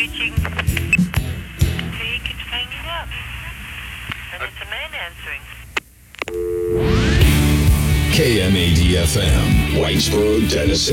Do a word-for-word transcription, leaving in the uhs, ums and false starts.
reaching. He keeps hanging up. And it's a man answering. K M A D F M, Whitesboro, Denison.